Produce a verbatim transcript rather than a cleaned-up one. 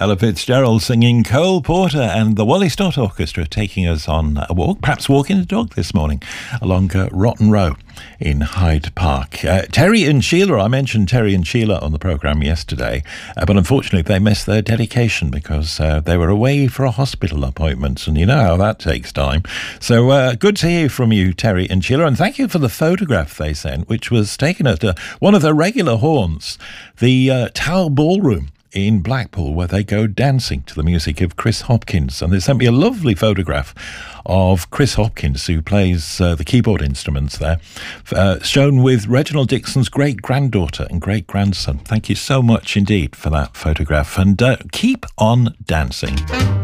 Ella Fitzgerald singing Cole Porter and the Wally Stott Orchestra taking us on a walk, perhaps walking the dog this morning along uh, Rotten Row in Hyde Park. Uh, Terry and Sheila, I mentioned Terry and Sheila on the programme yesterday, uh, but unfortunately they missed their dedication because uh, they were away for a hospital appointment, and you know how that takes time. So uh, good to hear from you, Terry and Sheila, and thank you for the photograph they sent, which was taken at uh, one of their regular haunts, the uh, Tower Ballroom in Blackpool, where they go dancing to the music of Chris Hopkins. And they sent me a lovely photograph of Chris Hopkins, who plays uh, the keyboard instruments there, uh, shown with Reginald Dixon's great-granddaughter and great-grandson. Thank you so much indeed for that photograph, and uh, keep on dancing.